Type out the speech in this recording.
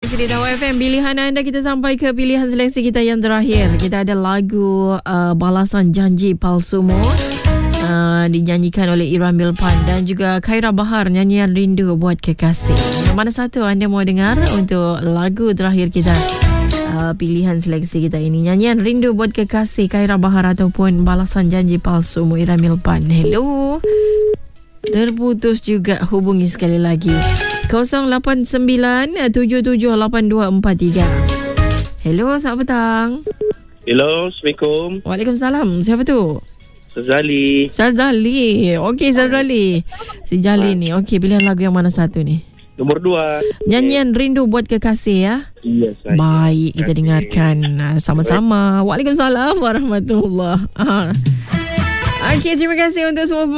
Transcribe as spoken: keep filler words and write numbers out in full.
Di Dawai F M, pilihan anda, kita sampai ke pilihan seleksi kita yang terakhir. Kita ada lagu uh, Balasan Janji Palsumu, uh, dinyanyikan oleh Ira Milpan dan juga Khaira Bahar, nyanyian Rindu Buat Kekasih. Yang mana satu anda mau dengar untuk lagu terakhir kita, uh, pilihan seleksi kita ini? Nyanyian Rindu Buat Kekasih Khaira Bahar ataupun Balasan Janji Palsumu Ira Milpan. Hello, terputus juga, hubungi sekali lagi kosong lapan sembilan tujuh tujuh lapan dua empat tiga. Hello, selamat petang. Hello, Assalamualaikum. Waalaikumsalam. Siapa tu? Sazali. Sazali. Okey, Sazali. Si Jali ni. Okey, pilihan lagu yang mana satu ni? Nomor dua. Nyanyian Rindu Buat Kekasih ya? Ya, saya. Baik, kita dengarkan sama-sama. Waalaikumsalam warahmatullahi. Okey, terima kasih untuk semua